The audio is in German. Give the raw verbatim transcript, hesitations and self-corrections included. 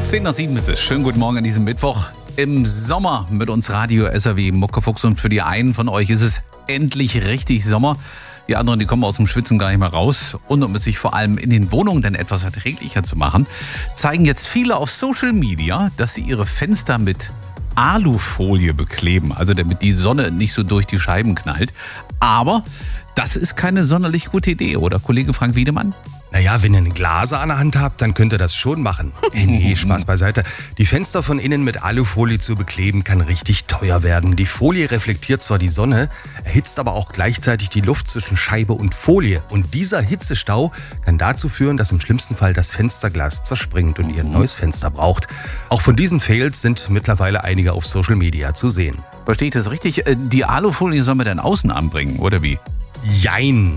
zehn nach sieben ist es. Schönen guten Morgen an diesem Mittwoch. Im Sommer mit uns Radio S R W Muckefuchs und für die einen von euch ist es endlich richtig Sommer. Die anderen, die kommen aus dem Schwitzen gar nicht mehr raus. Und um es sich vor allem in den Wohnungen dann etwas erträglicher zu machen, zeigen jetzt viele auf Social Media, dass sie ihre Fenster mit Alufolie bekleben, also damit die Sonne nicht so durch die Scheiben knallt. Aber das ist keine sonderlich gute Idee, oder Kollege Frank Wiedemann? Naja, wenn ihr ein Glas an der Hand habt, dann könnt ihr das schon machen. Äh, nee, Spaß beiseite. Die Fenster von innen mit Alufolie zu bekleben, kann richtig teuer werden. Die Folie reflektiert zwar die Sonne, erhitzt aber auch gleichzeitig die Luft zwischen Scheibe und Folie. Und dieser Hitzestau kann dazu führen, dass im schlimmsten Fall das Fensterglas zerspringt und ihr ein neues Fenster braucht. Auch von diesen Fails sind mittlerweile einige auf Social Media zu sehen. Verstehe ich das richtig? Die Alufolie soll man dann außen anbringen, oder wie? Jein.